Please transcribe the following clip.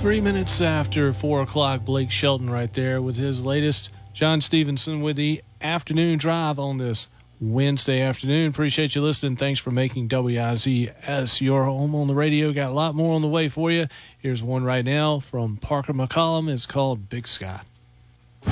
3 minutes after 4 o'clock, Blake Shelton right there with his latest. John Stevenson with the afternoon drive on this Wednesday afternoon. Appreciate you listening. Thanks for making WIZS your home on the radio. Got a lot more on the way for you. Here's one right now from Parker McCollum. It's called Big Sky.